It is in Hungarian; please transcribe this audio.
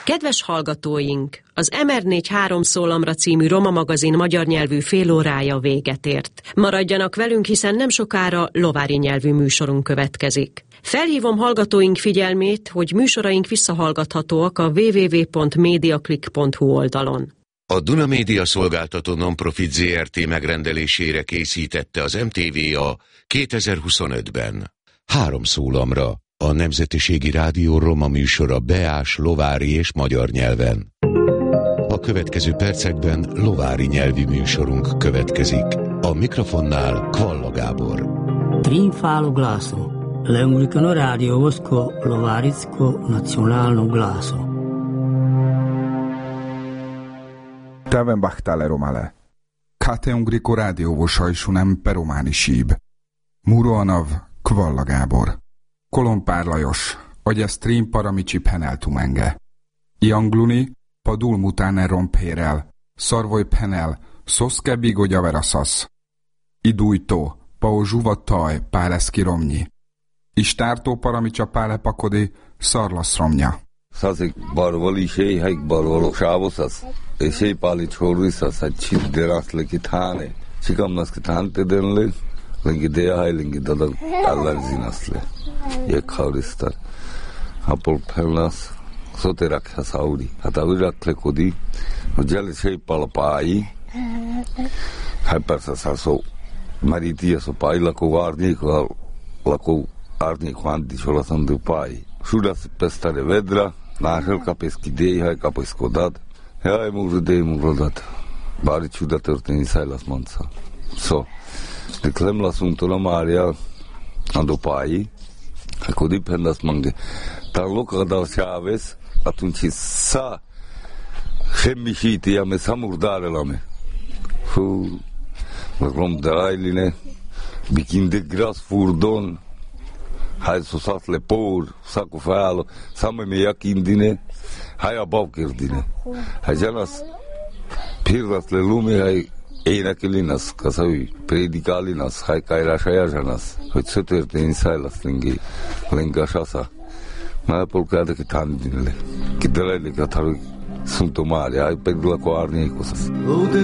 Kedves hallgatóink, az MR4 3 szólamra című Roma magazin magyar nyelvű félórája véget ért. Maradjanak velünk, hiszen nem sokára lovári nyelvű műsorunk következik. Felhívom hallgatóink figyelmét, hogy műsoraink visszahallgathatóak a www.mediaclick.hu oldalon. A Duna Média szolgáltató non-profit ZRT megrendelésére készítette az MTVA 2025-ben. 3 szólamra. A Nemzetiségi Rádió roma műsora beás, lovári és magyar nyelven. A következő percekben lovári nyelvi műsorunk következik. A mikrofonnál Kvalla Gábor. Trinfalo glaso, l'Anglicano radiovosko lovaricko nacionalno glaso. Teven bahtale romale. Kate Ungriko rádióvosajsunem peromani síb. Muroanav Kvalla Gábor. Kolompár Lajos, agya stream paramicsi peneltumenge. Iangluni, padul mutáne rompérel, szarvoj penel, szoszke bigogy veraszasz. Idújtó, pao zsuva taj, páleszki romnyi. Istártó paramicsa pále pakodi, szarlasz romnya. Szaszik barvali séhelyik barvaló sávoszasz, és sépálics horviszasz, egy csidderaszleki táne. Csikamnaszki tántedenlő, lingi déhely, lingi dadag allerzinaszle. Jekhaurisztar. Hapol penlasz, szoterakhasz auri. Hát a uraklekodi, hogy jeli sépál a pályi, hát persze szó, marítia szó pályi, lakó árnyék hántis olaszandó pályi. Sudasz pesztare vedra, násel kapeszki déhely, kapeszkodad, jaj, múrodat. Bári csuda történni szájlasz mondsa. Szó. De klemlaszunktól a Mária andó pályi, akkor dipendasz mange. Tán lokadal sávesz, atunci szá, semmisíti, ame szamurdárelame. Fú, meg drajline, bikinde gras furdon, haj szosat le pór, szako fálo, szame me jakindine, haj a bavkirdine. Haj janasz, pirdasz le lume, haj énekelinas, kaszaui, prédikálinas, haj kajrás ajazsanas, hogy szötörtény szájlasz lengasasa. Már polkáda ki tándinle, ki delejlik a taru szuntomári, haj pegdula ko árnyékosasz.